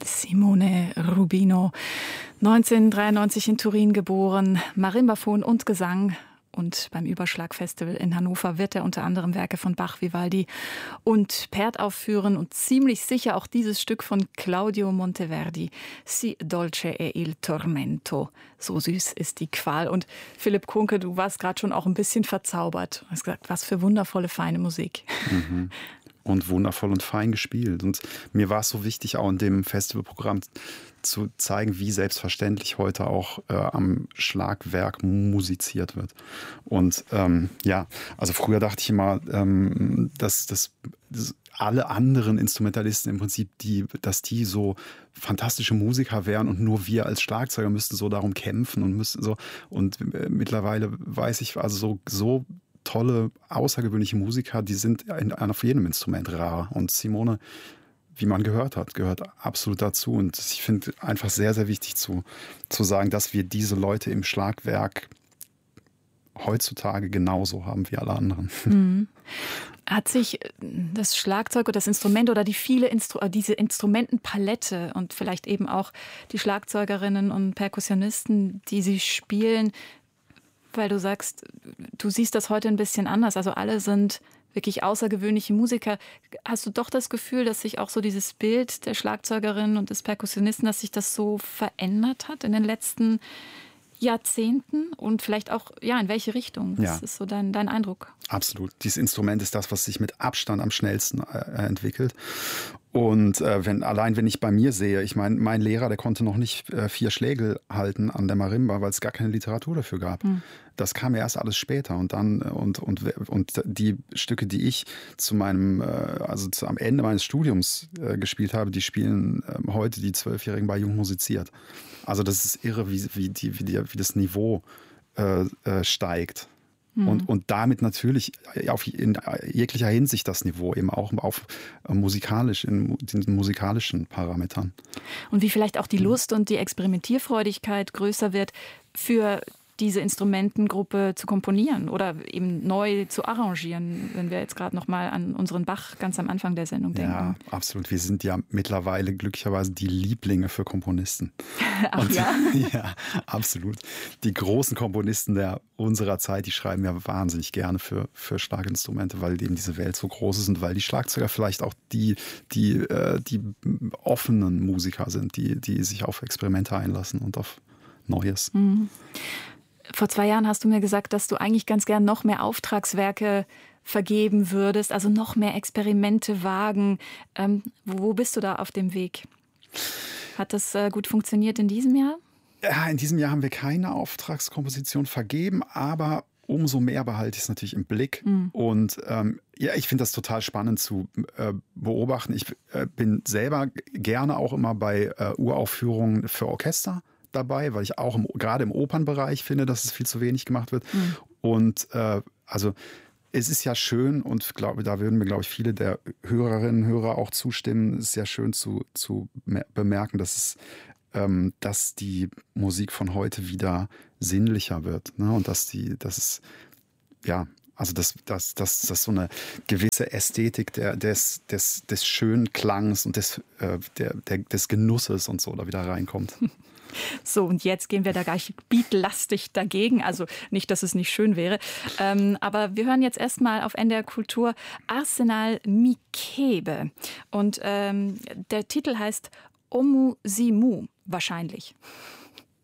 Simone Rubino, 1993 in Turin geboren, Marimbaphon und Gesang. Und beim Überschlag-Festival in Hannover wird er unter anderem Werke von Bach, Vivaldi und Pärt aufführen und ziemlich sicher auch dieses Stück von Claudio Monteverdi, Si dolce è il tormento. So süß ist die Qual. Und Philipp Kuhnke, du warst gerade schon auch ein bisschen verzaubert. Du hast gesagt, was für wundervolle, feine Musik. Mhm. Und wundervoll und fein gespielt. Und mir war es so wichtig, auch in dem Festivalprogramm zu zeigen, wie selbstverständlich heute auch am Schlagwerk musiziert wird. Und also früher dachte ich immer, dass alle anderen Instrumentalisten im Prinzip, dass die so fantastische Musiker wären und nur wir als Schlagzeuger müssten so darum kämpfen und müssten so. Und mittlerweile weiß ich, also so tolle, außergewöhnliche Musiker, die sind auf jedem Instrument rar. Und Simone, wie man gehört hat, gehört absolut dazu. Und ich finde einfach sehr, sehr wichtig zu sagen, dass wir diese Leute im Schlagwerk heutzutage genauso haben wie alle anderen. Mhm. Hat sich das Schlagzeug oder das Instrument oder diese Instrumentenpalette und vielleicht eben auch die Schlagzeugerinnen und Perkussionisten, die sie spielen, weil du sagst, du siehst das heute ein bisschen anders. Also alle sind wirklich außergewöhnliche Musiker. Hast du doch das Gefühl, dass sich auch so dieses Bild der Schlagzeugerin und des Perkussionisten, dass sich das so verändert hat in den letzten Jahrzehnten? Und vielleicht auch, in welche Richtung? Was ist so dein Eindruck? Absolut. Dieses Instrument ist das, was sich mit Abstand am schnellsten entwickelt. Und wenn ich bei mir sehe, ich meine, mein Lehrer, der konnte noch nicht 4 Schlägel halten an der Marimba, weil es gar keine Literatur dafür gab. Das kam erst alles später. Und dann und die Stücke, die ich am Ende meines Studiums gespielt habe, die spielen heute die 12-Jährigen bei Jung musiziert. Also das ist irre, wie das Niveau steigt. Und damit natürlich in jeglicher Hinsicht das Niveau, eben auch in den musikalischen Parametern. Und wie vielleicht auch die Lust und die Experimentierfreudigkeit größer wird, für diese Instrumentengruppe zu komponieren oder eben neu zu arrangieren, wenn wir jetzt gerade noch mal an unseren Bach ganz am Anfang der Sendung denken. Ja, absolut. Wir sind ja mittlerweile glücklicherweise die Lieblinge für Komponisten. Ach ja? Ja, absolut. Die großen Komponisten unserer Zeit, die schreiben ja wahnsinnig gerne für Schlaginstrumente, weil eben diese Welt so groß ist und weil die Schlagzeuger vielleicht auch die offenen Musiker sind, die sich auf Experimente einlassen und auf Neues. Mhm. Vor 2 Jahren hast du mir gesagt, dass du eigentlich ganz gern noch mehr Auftragswerke vergeben würdest, also noch mehr Experimente wagen. Wo bist du da auf dem Weg? Hat das gut funktioniert in diesem Jahr? Ja, in diesem Jahr haben wir keine Auftragskomposition vergeben, aber umso mehr behalte ich es natürlich im Blick. Und ich finde das total spannend zu beobachten. Ich bin selber gerne auch immer bei Uraufführungen für Orchester dabei, weil ich auch gerade im Opernbereich finde, dass es viel zu wenig gemacht wird. Und es ist ja schön und da würden mir, glaube ich, viele der Hörerinnen und Hörer auch zustimmen. Es ist ja schön zu bemerken, dass die Musik von heute wieder sinnlicher wird, ne? Und dass so eine gewisse Ästhetik des schönen Klangs und des Genusses und so da wieder reinkommt. So, und jetzt gehen wir da gleich beatlastig dagegen. Also nicht, dass es nicht schön wäre. Aber wir hören jetzt erstmal auf NDR Kultur Arsenal Mikebe. Und der Titel heißt Omu Simu, wahrscheinlich.